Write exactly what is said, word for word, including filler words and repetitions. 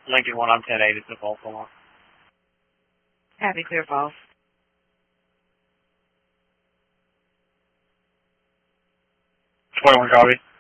Lincoln one, I'm ten eight. It's a false alarm. Happy, clear, false. twenty-one, copy.